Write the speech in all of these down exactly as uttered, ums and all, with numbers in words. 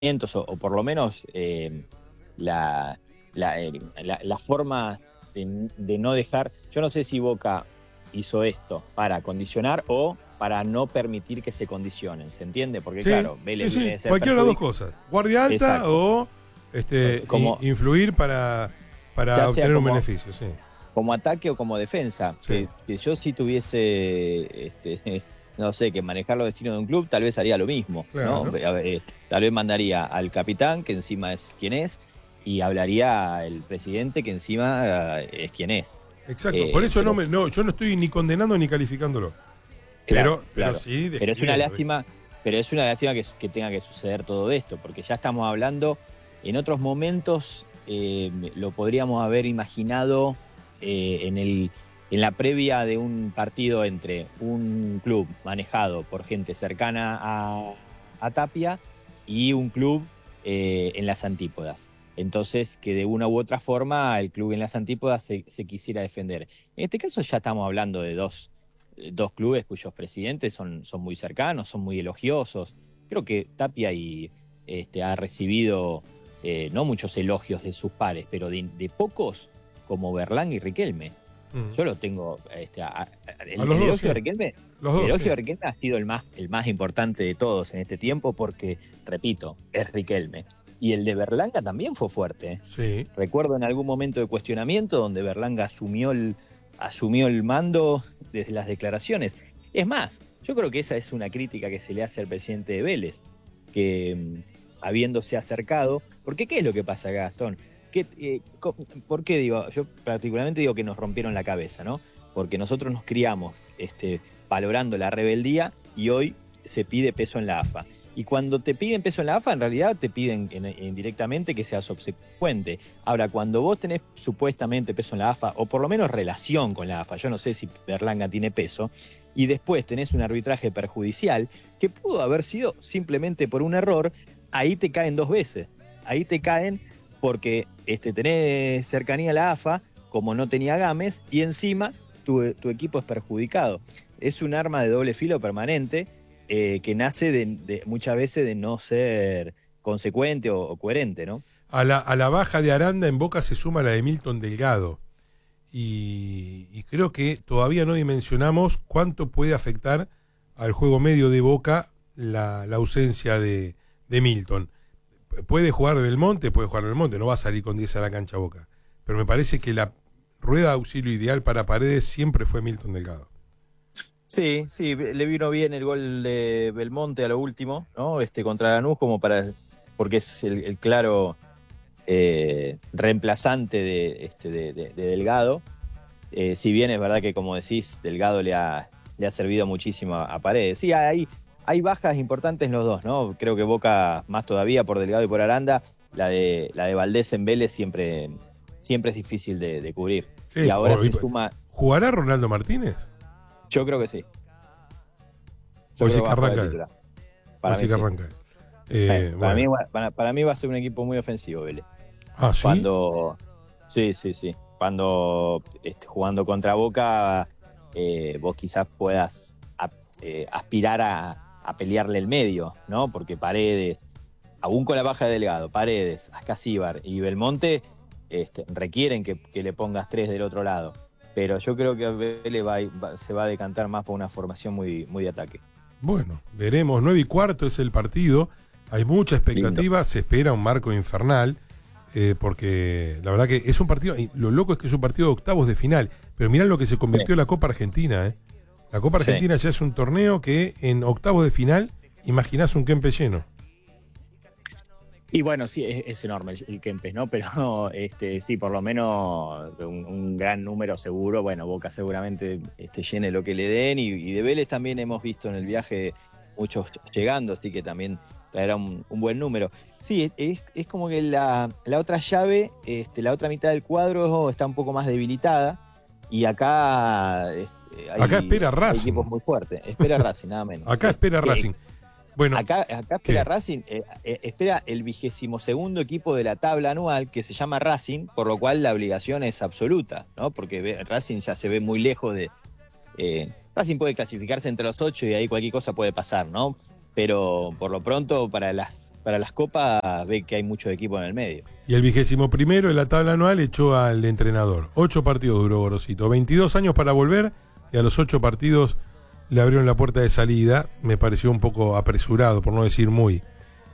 o, o por lo menos eh, la, la, eh, la, la forma de, de no dejar. Yo no sé si Boca hizo esto para condicionar o para no permitir que se condicionen, ¿se entiende? Porque Sí, claro, sí, Vélez viene sí, de ser cualquiera de las dos perjudicado. cosas. Guardia alta Exacto. o este, Como, influir para, para ya sea obtener un como, beneficio, sí. como ataque o como defensa. Sí. Que, que yo si tuviese, este, no sé, que manejar los destinos de un club, tal vez haría lo mismo, ¿no? Claro. A ver, eh, tal vez mandaría al capitán, que encima es quien es, y hablaría al presidente, que encima uh, es quien es. Exacto. Por Eh, eso no pero me, no, yo no estoy ni condenando ni calificándolo. claro, Pero, pero claro. sí Pero es una describiendo. lástima, pero es una lástima que, que tenga que suceder todo esto, porque ya estamos hablando, en otros momentos eh, lo podríamos haber imaginado eh, en el, en la previa de un partido entre un club manejado por gente cercana a, a Tapia y un club eh, en las antípodas. Entonces, que de una u otra forma el club en las antípodas se, se quisiera defender. En este caso ya estamos hablando de dos dos clubes cuyos presidentes son, son muy cercanos, son muy elogiosos. Creo que Tapia y, este, ha recibido eh, no muchos elogios de sus pares, pero de, de pocos como Berlán y Riquelme. Mm. Yo lo tengo, este, a, a, A el, los el dos, elogio de sí. Riquelme, Los el dos, sí. elogio de Riquelme ha sido el más, el más importante de todos en este tiempo porque, repito, es Riquelme. Y el de Berlanga también fue fuerte. ¿eh? Sí. Recuerdo en algún momento de cuestionamiento donde Berlanga asumió el, asumió el mando desde las declaraciones. Es más, yo creo que esa es una crítica que se le hace al presidente de Vélez, que mm, habiéndose acercado, porque ¿qué es lo que pasa, Gastón? ¿Qué, eh, co- ¿Por qué digo? Yo particularmente digo que nos rompieron la cabeza, ¿no? Porque nosotros nos criamos este, valorando la rebeldía y hoy se pide peso en la A F A. Y cuando te piden peso en la A F A, en realidad te piden indirectamente que seas obsecuente. Ahora, cuando vos tenés supuestamente peso en la A F A, o por lo menos relación con la A F A, yo no sé si Berlanga tiene peso, y después tenés un arbitraje perjudicial, que pudo haber sido simplemente por un error, ahí te caen dos veces. Ahí te caen porque este, tenés cercanía a la A F A, como no tenía Gámez, y encima tu, tu equipo es perjudicado. Es un arma de doble filo permanente eh, que nace de, de, muchas veces de no ser consecuente o, o coherente, ¿no? A la, a la baja de Aranda en Boca se suma la de Milton Delgado. Y, y creo que todavía no dimensionamos cuánto puede afectar al juego medio de Boca la, la ausencia de, de Milton. Puede jugar Belmonte, puede jugar Belmonte, no va a salir con diez a la cancha Boca. Pero me parece que la rueda de auxilio ideal para Paredes siempre fue Milton Delgado. Sí, sí, le vino bien el gol de Belmonte a lo último, ¿no? Este contra Lanús, como para. Porque es el, el claro eh, reemplazante de, este, de, de, de Delgado. Eh, si bien es verdad que, como decís, Delgado le ha, le ha servido muchísimo a, a Paredes. Sí, hay, hay bajas importantes en los dos, ¿no? Creo que Boca más todavía por Delgado y por Aranda. La de, la de Valdés en Vélez siempre, siempre es difícil de, de cubrir. Y ¿Qué? ahora se suma. ¿Jugará Ronaldo Martínez? Yo creo que sí. ¿O Yo creo decís que que va a jugar de arranca él? titular. ¿O Para decís mí que sí. arranca él? Eh, Eh, para, mí, bueno. para, para mí va a ser un equipo muy ofensivo, Vélez. ¿Ah, sí? Cuando. Sí, sí, sí. Cuando este, jugando contra Boca, eh, vos quizás puedas a, eh, aspirar a, a pelearle el medio, ¿no? Porque Paredes, aún con la baja de Delgado, Paredes, Ascasíbar y Belmonte este, requieren que, que le pongas tres del otro lado. Pero yo creo que Vélez va, va, se va a decantar más por una formación muy, muy de ataque. Bueno, veremos. Nueve y cuarto es el partido. Hay mucha expectativa. Lindo. Se espera un marco infernal. Eh, porque la verdad que es un partido. Y lo loco es que es un partido de octavos de final. Pero mirá lo que se convirtió en la Copa Argentina. ¿eh? La Copa Argentina sí. ya es un torneo que en octavos de final imaginás un Kempes lleno. Y bueno, sí, es, es enorme el, el Kempes, ¿no? Pero este, sí, por lo menos un, un gran número seguro. Bueno, Boca seguramente este, llene lo que le den. Y, y de Vélez también hemos visto en el viaje muchos llegando, así que también traerá un, un buen número. Sí, es, es como que la, la otra llave, este, la otra mitad del cuadro está un poco más debilitada. Y acá este, hay, acá espera hay Racing. equipos muy fuertes. Espera Racing, nada menos. Acá sí. espera Sí. Racing. Bueno, acá, acá espera ¿qué? Racing, eh, eh, espera el vigésimo segundo equipo de la tabla anual que se llama Racing, por lo cual la obligación es absoluta, ¿no? Porque ve, Racing ya se ve muy lejos de. Eh, Racing puede clasificarse entre los ocho y ahí cualquier cosa puede pasar, ¿no? Pero por lo pronto, para las para las copas ve que hay muchos equipos en el medio. Y el vigésimo primero en la tabla anual echó al entrenador. Ocho partidos duró Gorosito. veintidós años para volver y a los ocho partidos le abrieron la puerta de salida. Me pareció un poco apresurado, por no decir muy.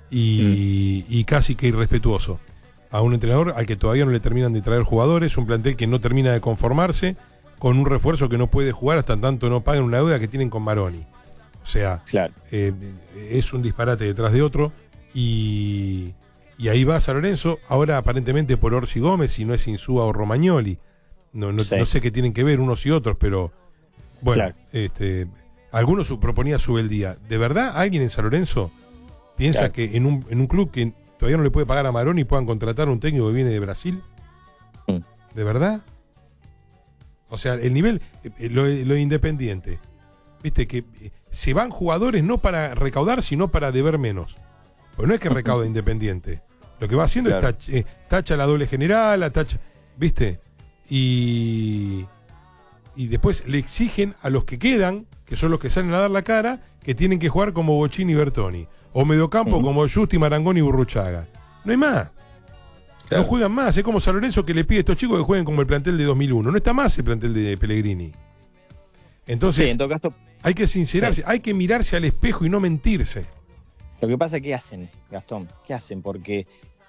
Y, mm. y casi que irrespetuoso. A un entrenador al que todavía no le terminan de traer jugadores, un plantel que no termina de conformarse, con un refuerzo que no puede jugar hasta tanto no paguen una deuda que tienen con Maroni. O sea, claro. eh, es un disparate detrás de otro. Y, y ahí va San Lorenzo, ahora aparentemente por Orsi Gómez, y no es Insúa o Romagnoli. No, no, sí. no sé qué tienen que ver unos y otros, pero bueno, claro. este, algunos proponía Subeldía. ¿De verdad alguien en San Lorenzo piensa claro. que en un, en un club que todavía no le puede pagar a Maroni puedan contratar a un técnico que viene de Brasil? Mm. ¿De verdad? O sea, el nivel, lo, lo independiente, viste que se van jugadores no para recaudar, sino para deber menos. Pues no es que recauda Independiente. Lo que va haciendo claro. es tacha, eh, tacha la doble general, la tacha, ¿viste? Y, y después le exigen a los que quedan, que son los que salen a dar la cara, que tienen que jugar como Bochini y Bertoni. O mediocampo uh-huh. como Justi, Marangoni y Burruchaga. No hay más. Claro. No juegan más. Es como San Lorenzo que le pide a estos chicos que jueguen como el plantel de dos mil uno. No está más el plantel de Pellegrini. Entonces, sí, en todo caso, hay que sincerarse, sí. hay que mirarse al espejo y no mentirse. Lo que pasa es que hacen, Gastón, ¿qué hacen? Porque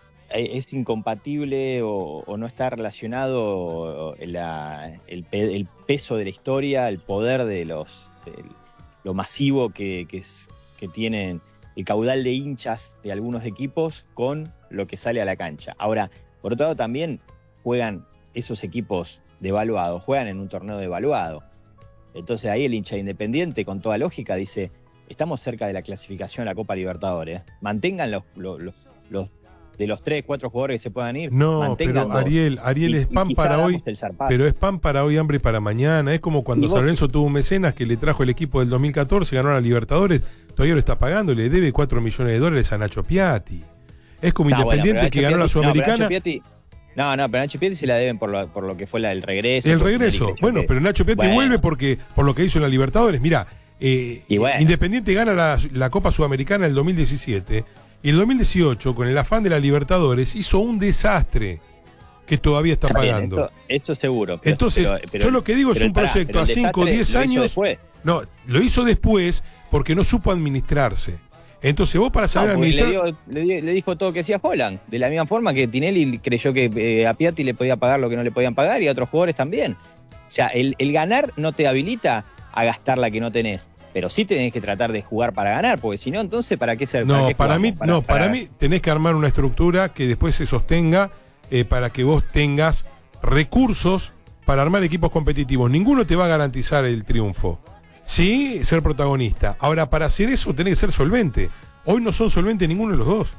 es incompatible o, o no está relacionado la, el, el peso de la historia, el poder de los, de lo masivo que, que, es, que tienen el caudal de hinchas de algunos equipos con lo que sale a la cancha. Ahora, por otro lado también juegan esos equipos devaluados, juegan en un torneo devaluado. Entonces ahí el hincha de Independiente, con toda lógica, dice... Estamos cerca de la clasificación a la Copa Libertadores. Mantengan los, los, los, los de los tres, cuatro jugadores que se puedan ir. No, pero Ariel, Ariel y, es pan para hoy, pero es pan para hoy, hambre para mañana. Es como cuando San Lorenzo tuvo un mecenas que le trajo el equipo del dos mil catorce, ganó a la Libertadores, todavía lo está pagando, le debe cuatro millones de dólares a Nacho Piatti. Es como no, Independiente bueno, que ganó Piatti, la Sudamericana. No, Piatti, no, no, pero Nacho Piatti se la deben por lo, por lo que fue la, el regreso. El regreso, bueno, que, pero Nacho Piatti bueno. vuelve porque por lo que hizo en la Libertadores. Mirá, Eh, bueno. Independiente gana la, la Copa Sudamericana en el dos mil diecisiete y el dos mil dieciocho, con el afán de la Libertadores, hizo un desastre que todavía está, está pagando. Bien, esto, esto seguro. Pero, Entonces, pero, pero, yo lo que digo es un pará, proyecto a cinco o diez años. No, lo hizo después porque no supo administrarse. Entonces vos para saber no, administrar... Le, dio, le, dio, le dijo todo que decía Holland, de la misma forma que Tinelli creyó que eh, a Piatti le podía pagar lo que no le podían pagar y a otros jugadores también. O sea, el, el ganar no te habilita a gastar la que no tenés, pero sí tenés que tratar de jugar para ganar, porque si no, entonces ¿para qué ser? No, ¿para, qué para mí, para, no, para, para mí tenés que armar una estructura que después se sostenga eh, para que vos tengas recursos para armar equipos competitivos. Ninguno te va a garantizar el triunfo. Sí, ser protagonista. Ahora, para hacer eso tenés que ser solvente. Hoy no son solventes ninguno de los dos.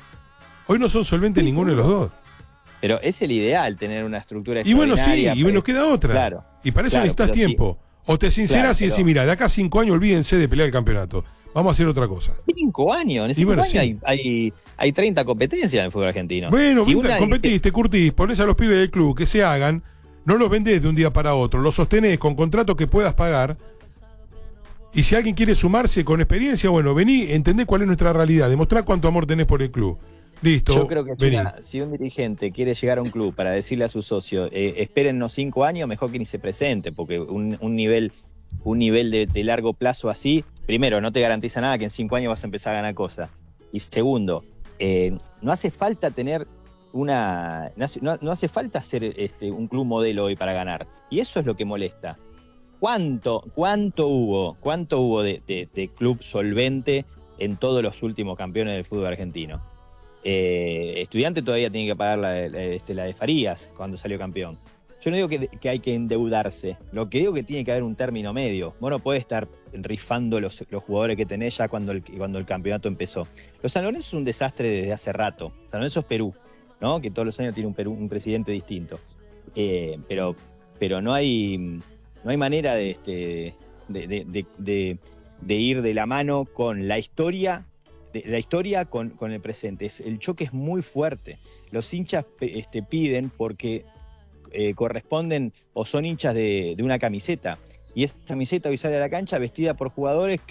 Hoy no son solventes sí, ninguno de los dos. Pero es el ideal tener una estructura y bueno, sí, y bueno, pues, queda otra. Claro, y para eso claro, necesitas tiempo. Sí. O te sinceras claro, y decís, pero... mira, de acá a cinco años olvídense de pelear el campeonato. Vamos a hacer otra cosa. Cinco años, en cinco bueno, años sí. hay, hay, hay treinta competencias en el fútbol argentino. Bueno, si una... competís, te curtís, ponés a los pibes del club que se hagan, no los vendés de un día para otro, los sostenés con contratos que puedas pagar. Y si alguien quiere sumarse con experiencia, bueno, vení, entendé cuál es nuestra realidad, demostrá cuánto amor tenés por el club. Listo. Yo creo que si, una, si un dirigente quiere llegar a un club para decirle a sus socios, eh, espérennos cinco años, mejor que ni se presente, porque un, un nivel, un nivel de, de largo plazo así, primero, no te garantiza nada que en cinco años vas a empezar a ganar cosas. Y segundo, eh, no hace falta tener una. No hace, no, no hace falta ser este, un club modelo hoy para ganar. Y eso es lo que molesta. ¿Cuánto, cuánto hubo, cuánto hubo de, de, de club solvente en todos los últimos campeones del fútbol argentino? Eh, Estudiante todavía tiene que pagar la, la, este, la de Farías cuando salió campeón. Yo no digo que, que hay que endeudarse, lo que digo que tiene que haber un término medio. Vos no podés estar rifando los, los jugadores que tenés ya cuando el, cuando el campeonato empezó. Los San Lorenzo es un desastre desde hace rato. San Lorenzo es Perú, ¿no? Que todos los años tiene un, Perú, un presidente distinto. Eh, pero, pero no hay, no hay manera de, este, de, de, de, de, de ir de la mano con la historia. De la historia con, con el presente. Es, el choque es muy fuerte. Los hinchas este, piden porque eh, corresponden o son hinchas de, de una camiseta. Y esta camiseta hoy sale a la cancha vestida por jugadores que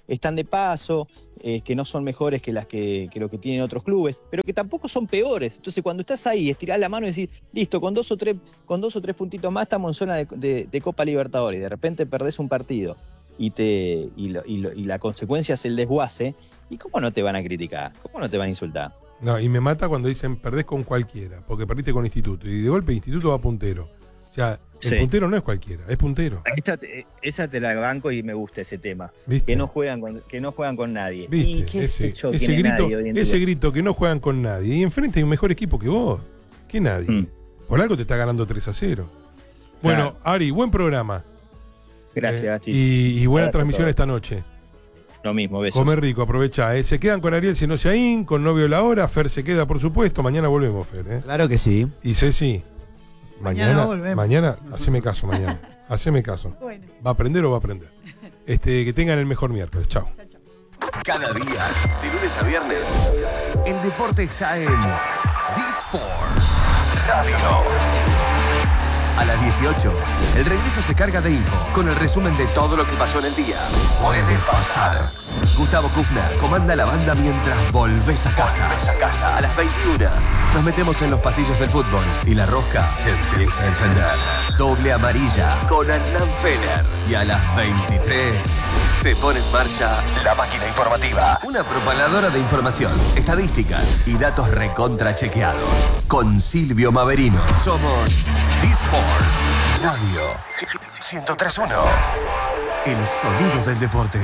están de paso, eh, que no son mejores que las que, que lo que tienen otros clubes, pero que tampoco son peores. Entonces cuando estás ahí, estirás la mano y decís, listo, con dos o tres, con dos o tres puntitos más estamos en zona de, de, de Copa Libertadores, y de repente perdés un partido y, te, y, lo, y, lo, y la consecuencia es el desguace, ¿y cómo no te van a criticar? ¿Cómo no te van a insultar? No, y me mata cuando dicen perdés con cualquiera, porque perdiste con Instituto, y de golpe Instituto va puntero. O sea, el sí. puntero no es cualquiera, es puntero. Esa te, esa te la banco y me gusta ese tema. ¿Viste? Que no juegan con, que no juegan con nadie. ¿Viste? ¿Y qué ese hecho ese, grito, nadie ese grito que no juegan con nadie. Y enfrente hay un mejor equipo que vos. ¿Qué nadie? Mm. Por algo te está ganando tres a cero. Bueno, claro. Ari, buen programa. Gracias, eh, Gasti. Y, y buena Gracias transmisión esta noche. Lo mismo, besos. Comer rico, aprovechá. ¿eh? Se quedan con Ariel Senosiaín, con Novio La Hora. Fer se queda, por supuesto. Mañana volvemos, Fer. ¿eh? Claro que sí. Y Ceci, mañana, mañana, volvemos. mañana, haceme caso mañana. Haceme caso. Bueno. ¿Va a aprender o va a aprender? Este, que tengan el mejor miércoles. Chao. Chao, chao. Cada día, de lunes a viernes, el deporte está en D-Sports Radio. A las dieciocho, el regreso se carga de info con el resumen de todo lo que pasó en el día. Puede pasar. Gustavo Kufner comanda la banda mientras volvés a casa. Volvés a casa. A las veintiuna, nos metemos en los pasillos del fútbol y la rosca se empieza a encender. Doble amarilla con Hernán Feller. Y a las veintitrés, se pone en marcha la máquina informativa. Una propaladora de información, estadísticas y datos recontrachequeados. Con Silvio Maverino. Somos D-Sports Radio ciento tres punto uno. El sonido del deporte.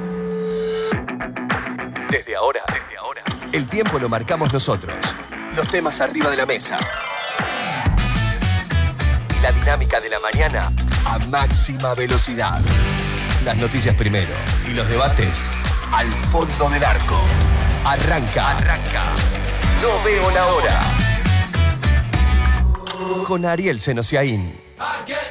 Desde ahora, desde ahora, el tiempo lo marcamos nosotros. Los temas arriba de la mesa. Y la dinámica de la mañana a máxima velocidad. Las noticias primero y los debates al fondo del arco. Arranca, arranca. No veo la hora. Con Ariel Senosiaín.